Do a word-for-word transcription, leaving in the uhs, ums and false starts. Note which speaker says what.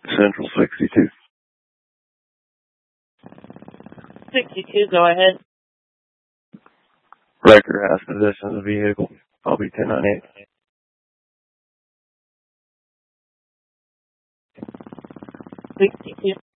Speaker 1: Central sixty-two.
Speaker 2: sixty-two, go ahead.
Speaker 1: Wrecker has possession of the vehicle. I'll be ten ninety-eight.
Speaker 2: sixty-two.